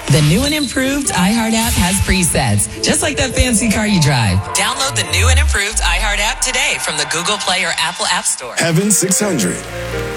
The new and improved iHeart app has presets, just like that fancy car you drive. Download the new and improved iHeart app today from the Google Play or Apple App Store. Heaven 600.